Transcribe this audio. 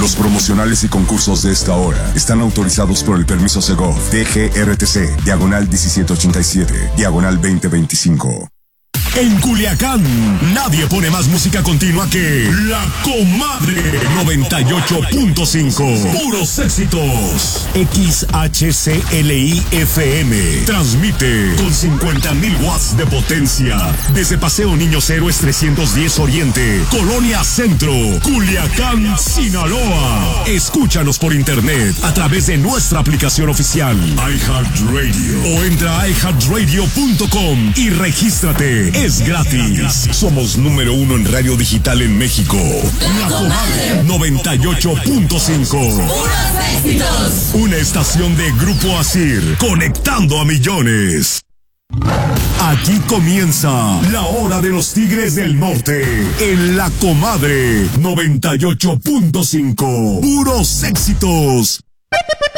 Los promocionales y concursos de esta hora están autorizados por el permiso Segov, DGRTC, diagonal 1787, diagonal 2025. En Culiacán, nadie pone más música continua que La Comadre 98.5. Puros éxitos. XHCLI FM. Transmite con 50,000 watts de potencia. Desde Paseo Niños Héroes 310 Oriente, Colonia Centro, Culiacán, Sinaloa. Escúchanos por internet a través de nuestra aplicación oficial iHeartRadio o entra a iHeartRadio.com y regístrate. Es gratis. Somos número 1 en radio digital en México. La Comadre 98.5. ¡Puros éxitos! Una estación de Grupo Asir, conectando a millones. Aquí comienza la hora de los Tigres del Norte en La Comadre 98.5. Puros éxitos.